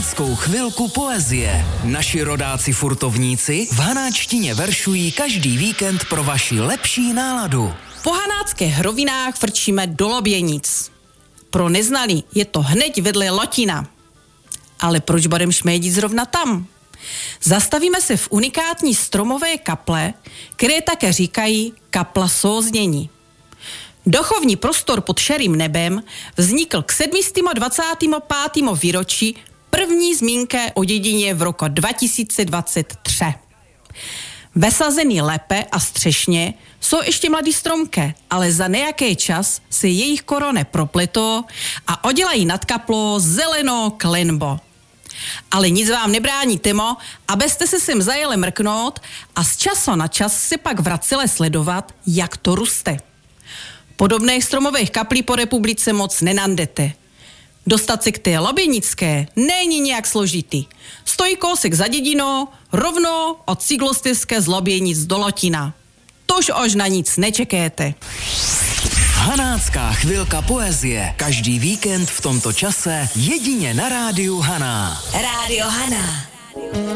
Hanáckou chvilku poezie. Naši rodáci furtovníci v hanáčtině veršují každý víkend pro vaši lepší náladu. Po hanáckých hrovinách frčíme do Loběnic. Pro neznalý je to hned vedle Lotina. Ale proč budem šmédit zrovna tam? Zastavíme se v unikátní stromové kaple, které také říkají kapla souznění. Dochovní prostor pod šerým nebem vznikl k 725. výročí první zmínky o dědině v roku 2023. Vesazený lépe a střešně jsou ještě mladý stromky, ale za nějaký čas se jejich korony propletou a odělají nad kaplou zelenou klenbo. Ale nic vám nebrání témo, abyste se sem zajeli mrknout a z času na čas se pak vraceli sledovat, jak to roste. Podobných stromových kaplí po republice moc nenandete. Dostat se k té loběnické není nějak složitý. Stojí kousek za dědinou, rovno od cyklostezky z Loběnic do Lotina. Tož už na nic nečekéte. Hanácká chvilka poezie. Každý víkend v tomto čase jedině na rádiu Haná. Rádio Haná.